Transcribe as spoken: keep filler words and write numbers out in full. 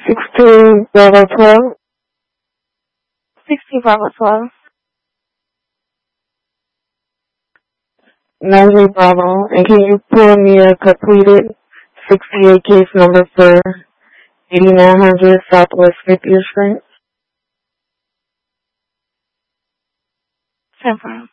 sixteen Bravo twelve. sixteen Bravo twelve. Natalie Bravo. And can you pull me a completed sixty-eight case number for eighty-nine hundred Southwest fiftieth Street? ten